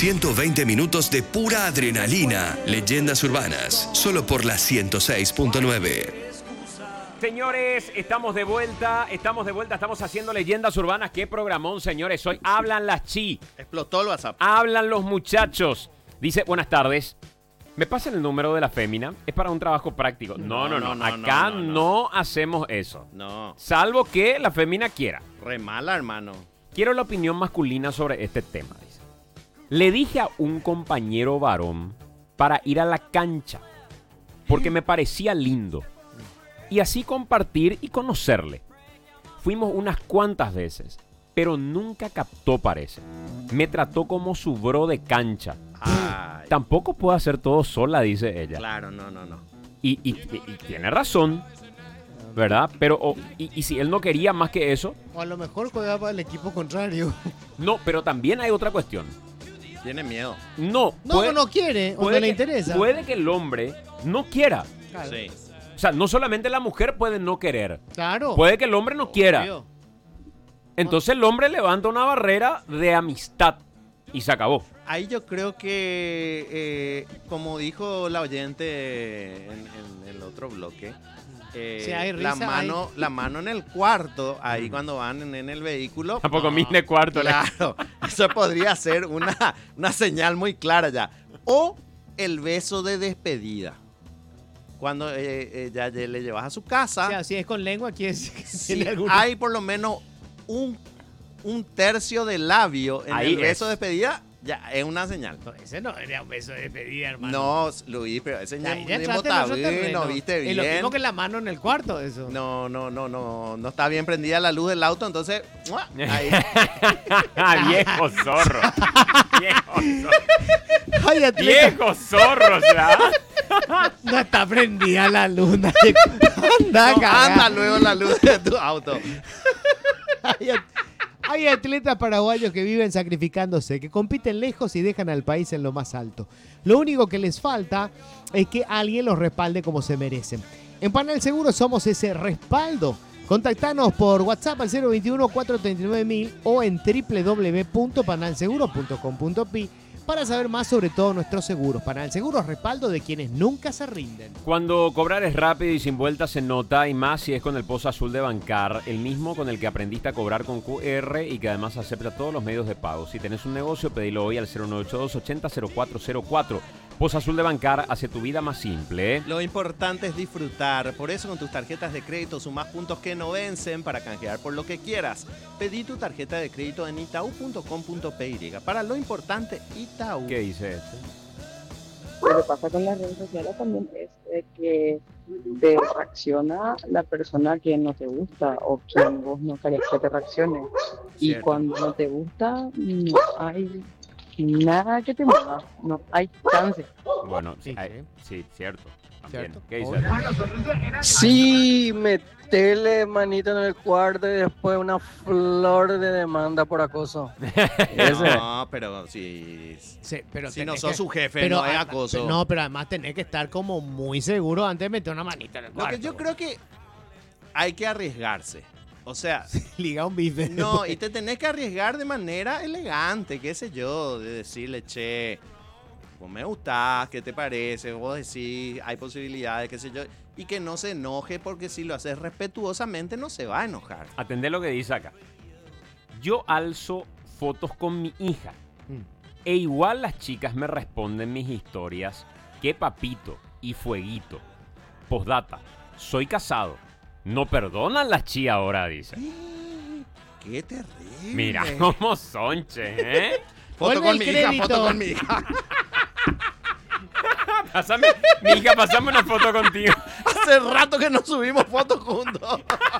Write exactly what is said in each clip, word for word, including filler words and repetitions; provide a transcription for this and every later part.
ciento veinte minutos de pura adrenalina. Leyendas urbanas, solo por la ciento seis punto nueve. Señores, estamos de vuelta, estamos de vuelta, estamos haciendo Leyendas Urbanas. ¡Qué programón, señores! Hoy hablan las chi. Explotó el WhatsApp. Hablan los muchachos. Dice, buenas tardes. ¿Me pasan el número de la fémina? Es para un trabajo práctico. No, no, no. no, no Acá no, no, no. no hacemos eso. No. Salvo que la fémina quiera. Re mala, hermano. Quiero la opinión masculina sobre este tema, dice. Le dije a un compañero varón para ir a la cancha porque me parecía lindo. Y así compartir y conocerle. Fuimos unas cuantas veces, pero nunca captó, parece. Me trató como su bro de cancha. Ay. Tampoco puedo hacer todo sola, dice ella. Claro, no, no, no. Y, y, y, y tiene razón, ¿verdad? Pero, oh, y, y si él no quería más que eso... O a lo mejor juega para el equipo contrario. No, pero también hay otra cuestión. Tiene miedo. No. No, puede, no quiere, o no le interesa. Puede que el hombre no quiera. Claro. Sí. O sea, no solamente la mujer puede no querer. Claro. Puede que el hombre no quiera. Obvio. Entonces el hombre levanta una barrera de amistad y se acabó. Ahí yo creo que, eh, como dijo la oyente en, en el otro bloque, eh, si hay la, risa, mano, hay... la mano en el cuarto, ahí cuando van en, en el vehículo. Tampoco no, mil cuarto. Claro, eso podría ser una, una señal muy clara ya. O el beso de despedida. Cuando eh, eh, ya le llevas a su casa. O sea, si es con lengua, aquí es que si tiene alguna... hay por lo menos un, un tercio de labio en ahí el beso es. de despedida, ya es una señal. No, ese no era un beso de despedida, hermano. No, Luis, pero ese ya, ya es no viste bien. Y lo mismo que la mano en el cuarto, eso. No, no, no, no, no está bien prendida la luz del auto, entonces, ahí. Viejo zorro. Viejo zorro. Ay, Viejo zorro, ¿verdad? No está prendida la luna. Anda, no, anda luego la luz de tu auto. Hay, hay atletas paraguayos que viven sacrificándose, que compiten lejos y dejan al país en lo más alto. Lo único que les falta es que alguien los respalde como se merecen. En Panal Seguro somos ese respaldo. Contactanos por WhatsApp al cero veintiuno, cuatrocientos treinta y nueve mil o en doble u doble u doble u punto panal seguro punto com punto pi para saber más sobre todos nuestros seguros. Panal Seguro es respaldo de quienes nunca se rinden. Cuando cobrar es rápido y sin vueltas se nota, y más si es con el pozo azul de Bancar, el mismo con el que aprendiste a cobrar con Q R y que además acepta todos los medios de pago. Si tenés un negocio, pedilo hoy al cero nueve ocho dos, ochenta, cero cuatro cero cuatro. Pozo Azul de Bancar hace tu vida más simple, ¿eh? Lo importante es disfrutar. Por eso con tus tarjetas de crédito sumás puntos que no vencen para canjear por lo que quieras. Pedí tu tarjeta de crédito en itau punto com punto py. Para lo importante, Itaú. ¿Qué dice este? Lo que pasa con las redes sociales también es eh, que te reacciona la persona que no te gusta o quien vos no querés que te reaccione. Y Cierto. Cuando no te gusta, no hay nada que te mueva, no hay chance. Bueno, sí, Sí, hay- sí cierto. También. Cierto. ¿Qué dice? Sí, metele manito en el cuarto y después una flor de demanda por acoso. Ese. No, pero si, Sí, pero si no tenés sos que- su jefe, pero no es a- acoso. No, pero además tenés que estar como muy seguro antes de meter una manita en el Lo cuarto. que yo creo que hay que arriesgarse. O sea, Liga un bife. no, y te tenés que arriesgar de manera elegante, qué sé yo, de decirle, che, vos me gustás, ¿qué te parece? Vos decís, hay posibilidades, qué sé yo, y que no se enoje porque si lo haces respetuosamente no se va a enojar. Atendé lo que dice acá. Yo alzo fotos con mi hija. Mm. E igual las chicas me responden mis historias. Que papito y fueguito. Postdata. Soy casado. No perdonan las chi ahora, dice. ¡Qué terrible! Mira cómo son, che, ¿eh? Foto Vuelve con el mi hija, crédito. foto con mi hija. Pásame, mi hija, pasame una foto contigo. Hace rato que no subimos fotos juntos.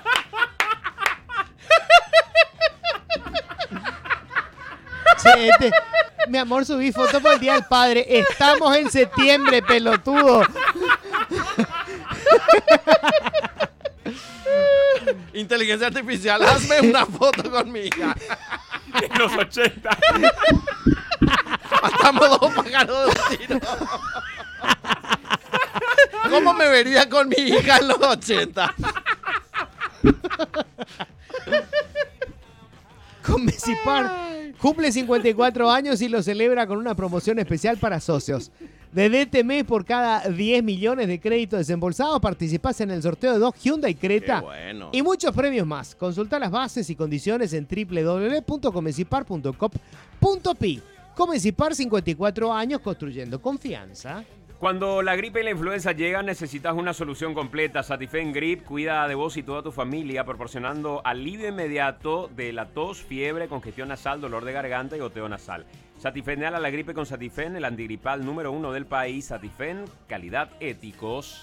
Sí, este- mi amor, subí foto por el Día del Padre. Estamos en septiembre, pelotudo. Inteligencia artificial, hazme una foto con mi hija. En los ochenta. Matamos dos pájaros de un tiro. ¿Cómo me vería con mi hija en los ochenta? Con Mesipar. Cumple cincuenta y cuatro años y lo celebra con una promoción especial para socios. Desde este mes, por cada diez millones de créditos desembolsados, participás en el sorteo de dos Hyundai Creta Qué bueno. y muchos premios más. Consulta las bases y condiciones en doble u doble u doble u punto comencipar punto com punto pi. Comencipar, cincuenta y cuatro años construyendo confianza. Cuando la gripe y la influenza llegan, necesitas una solución completa. Satifen Grip cuida de vos y toda tu familia, proporcionando alivio inmediato de la tos, fiebre, congestión nasal, dolor de garganta y goteo nasal. Satifen a la gripe con Satifen, el antigripal número uno del país. Satifen, calidad éticos.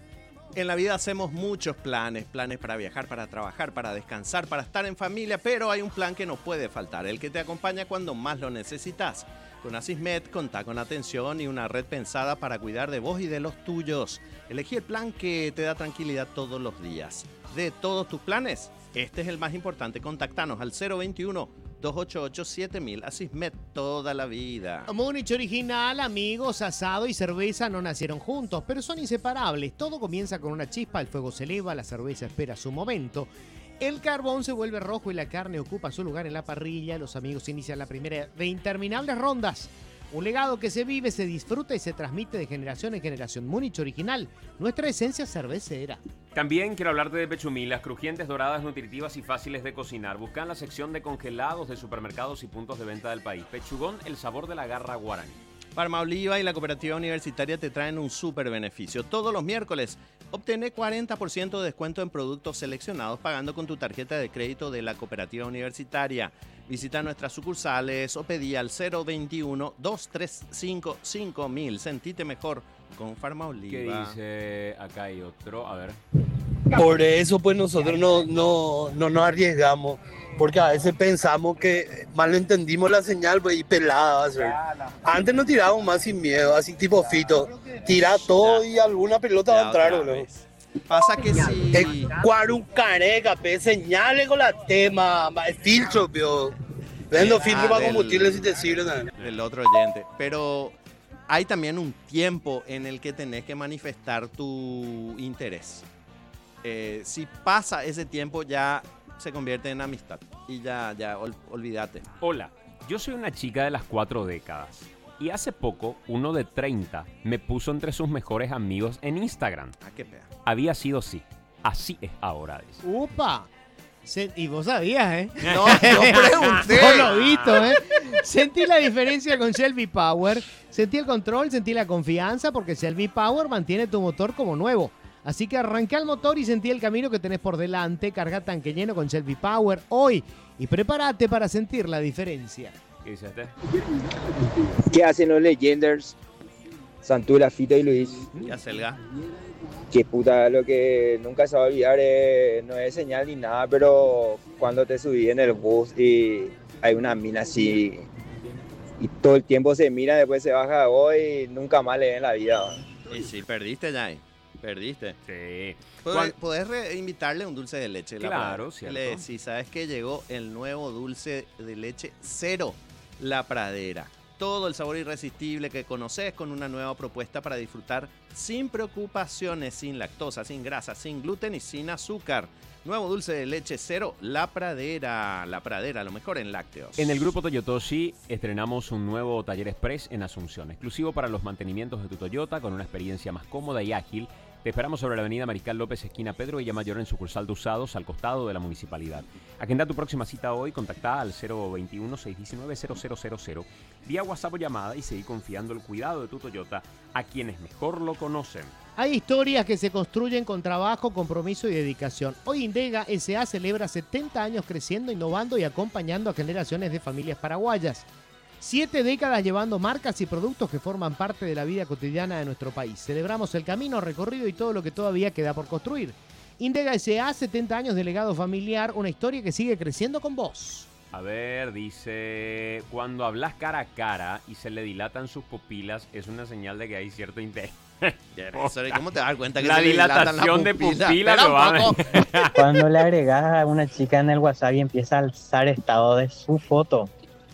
En la vida hacemos muchos planes, planes para viajar, para trabajar, para descansar, para estar en familia, pero hay un plan que no puede faltar, el que te acompaña cuando más lo necesitas. Con Asismed contá con atención y una red pensada para cuidar de vos y de los tuyos. Elegí el plan que te da tranquilidad todos los días. De todos tus planes, este es el más importante. Contactanos al cero veintiuno, dos ochenta y ocho, siete mil. Asismed, toda la vida. Múnich original, amigos, asado y cerveza no nacieron juntos, pero son inseparables. Todo comienza con una chispa, el fuego se eleva, la cerveza espera su momento. El carbón se vuelve rojo y la carne ocupa su lugar en la parrilla. Los amigos inician la primera de interminables rondas. Un legado que se vive, se disfruta y se transmite de generación en generación. Múnich original, nuestra esencia cervecera. También quiero hablarte de pechumilas, crujientes, doradas, nutritivas y fáciles de cocinar. Busca en la sección de congelados de supermercados y puntos de venta del país. Pechugón, el sabor de la garra guaraní. Parma Oliva y la Cooperativa Universitaria te traen un súper beneficio. Todos los miércoles obtené cuarenta por ciento de descuento en productos seleccionados pagando con tu tarjeta de crédito de la Cooperativa Universitaria. Visita nuestras sucursales o pedí al cero veintiuno, dos tres cinco, cinco mil. Sentite mejor con Parma Oliva. ¿Qué dice? Acá hay otro, a ver. Por eso pues nosotros no, no, no nos arriesgamos, porque a veces pensamos que mal no entendimos la señal, pues y pelada va a ser. Antes nos tirábamos más sin miedo, así tipo Fito, tira todo y alguna pelota va a entrar, boludo. Pasa que si... El cuarum careca, pe, señales con la tema, el filtro, pio. Vendo filtro para combustible si te sirve. ¿No? El otro oyente, pero hay también un tiempo en el que tenés que manifestar tu interés. Eh, si pasa ese tiempo ya se convierte en amistad y ya, ya ol, olvídate. Hola, yo soy una chica de las cuatro décadas y hace poco uno de treinta me puso entre sus mejores amigos en Instagram. Ah, qué pea. Había sido así, así es ahora. Dice. ¡Upa! Se- y vos sabías, ¿eh? No, no pregunté. Por lo visto, ¿eh? Sentí la diferencia con Shelby Power. Sentí el control, sentí la confianza porque Shelby Power mantiene tu motor como nuevo. Así que arranca el motor y sentí el camino que tenés por delante. Carga tanque lleno con Shelby Power hoy y prepárate para sentir la diferencia. ¿Qué dice este? ¿Qué hacen los Legenders? Santula, Fito y Luis. Ya Selga. Que puta, lo que nunca se va a olvidar es, no es señal ni nada, pero cuando te subí en el bus y hay una mina así y todo el tiempo se mira, después se baja de vos y nunca más le ven la vida. ¿no? Y sí, perdiste ya. Perdiste. Sí. Podés, podés re- invitarle un dulce de leche. la Claro, Pradera. cierto. Le decís, ¿sabes qué? Llegó el nuevo dulce de leche cero, La Pradera. Todo el sabor irresistible que conoces con una nueva propuesta para disfrutar sin preocupaciones, sin lactosa, sin grasa, sin gluten y sin azúcar. Nuevo dulce de leche cero, La Pradera. La Pradera, lo mejor en lácteos. En el grupo Toyotoshi estrenamos un nuevo taller express en Asunción, exclusivo para los mantenimientos de tu Toyota con una experiencia más cómoda y ágil. Te esperamos sobre la avenida Mariscal López, esquina Pedro Villamayor, en sucursal de Usados, al costado de la municipalidad. Agenda tu próxima cita hoy, contactá al cero veintiuno, seiscientos diecinueve, cero cero cero cero, vía WhatsApp o llamada y seguí confiando el cuidado de tu Toyota a quienes mejor lo conocen. Hay historias que se construyen con trabajo, compromiso y dedicación. Hoy Indega S A celebra setenta años creciendo, innovando y acompañando a generaciones de familias paraguayas. Siete décadas llevando marcas y productos que forman parte de la vida cotidiana de nuestro país. Celebramos el camino recorrido y todo lo que todavía queda por construir. Indega S A, setenta años de legado familiar, una historia que sigue creciendo con vos. A ver, dice, cuando hablas cara a cara y se le dilatan sus pupilas, es una señal de que hay cierto interés. ¿Cómo te das cuenta que La se le dilatan dilatación las de pupilas? pupila Espera lo un va a poco. Cuando le agregas a una chica en el WhatsApp y empieza a alzar estado de su foto,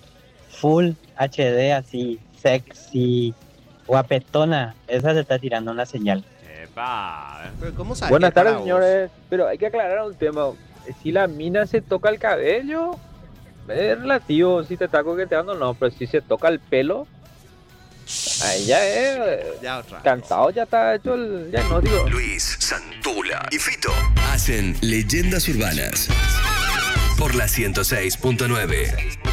full H D, así, sexy, guapetona, esa se está tirando una señal. Epa. Pero ¿cómo sabes Buenas que para tardes, vos? señores. Pero hay que aclarar un tema. Si la mina se toca el cabello, es relativo si te está coqueteando o no, pero si se toca el pelo, ahí ya es. Ya otra. Cansado, ya está hecho el diagnóstico. Luis, Santula y Fito hacen Leyendas Urbanas por la ciento seis punto nueve.